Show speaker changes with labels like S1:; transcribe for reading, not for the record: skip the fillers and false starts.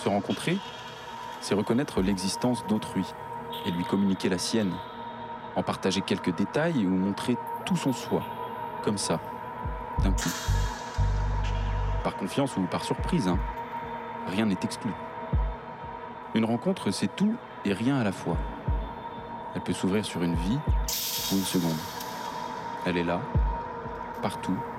S1: Se rencontrer, c'est reconnaître l'existence d'autrui et lui communiquer la sienne, en partager quelques détails ou montrer tout son soi, comme ça, d'un coup. Par confiance ou par surprise, hein. Rien n'est exclu. Une rencontre, c'est tout et rien à la fois. Elle peut s'ouvrir sur une vie ou une seconde. Elle est là, partout,